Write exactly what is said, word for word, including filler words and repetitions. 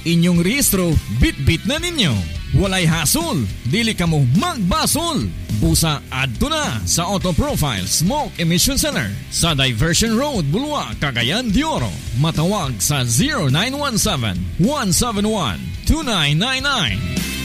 Inyong rehistro, bit-bit na ninyo. Walay hasol, dili ka mo magbasol. Busa adto na sa Auto Profile Smoke Emission Center sa Diversion Road, Bulwa, Cagayan de Oro. Matawag sa zero nine one seven, one seven one, two nine nine nine.